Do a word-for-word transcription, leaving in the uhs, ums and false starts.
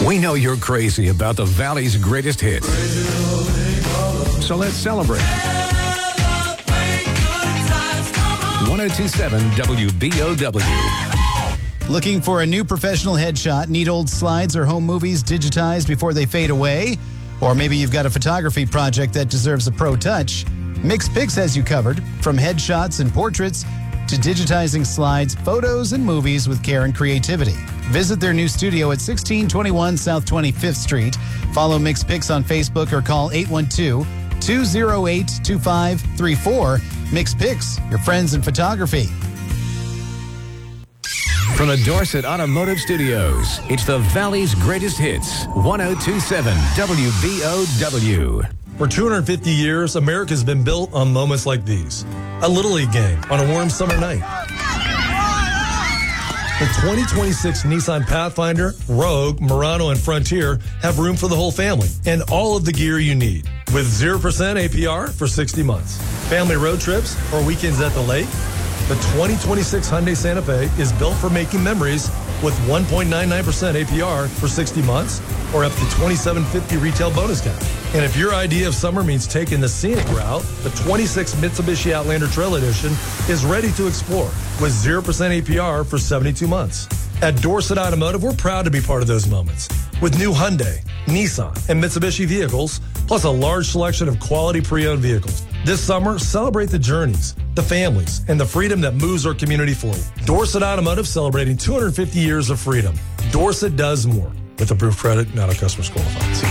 We know you're crazy about the Valley's greatest hits. So let's celebrate. one oh two point seven W B O W. Looking for a new professional headshot? Need old slides or home movies digitized before they fade away? Or maybe you've got a photography project that deserves a pro touch? MixPix has you covered. From headshots and portraits to digitizing slides, photos, and movies with care and creativity. Visit their new studio at sixteen twenty-one South twenty-fifth Street. Follow MixPix on Facebook or call eight one two, two oh eight, two five three four. MixPix, your friends in photography. From the Dorset Automotive Studios, it's the Valley's greatest hits. one oh two point seven W B O W. For two hundred fifty years, America's been built on moments like these. A Little League game on a warm summer night. The twenty twenty-six Nissan Pathfinder, Rogue, Murano, and Frontier have room for the whole family and all of the gear you need. With zero percent A P R for sixty months. Family road trips or weekends at the lake? The twenty twenty-six Hyundai Santa Fe is built for making memories with one point nine nine percent A P R for sixty months or up to twenty-seven fifty retail bonus cap. And if your idea of summer means taking the scenic route, the twenty-six Mitsubishi Outlander Trail Edition is ready to explore with zero percent A P R for seventy-two months. At Dorset Automotive, we're proud to be part of those moments with new Hyundai, Nissan, and Mitsubishi vehicles, plus a large selection of quality pre-owned vehicles. This summer, celebrate the journeys, the families, and the freedom that moves our community forward. Dorset Automotive celebrating two hundred fifty years of freedom. Dorset does more. With approved credit, not all customers qualify.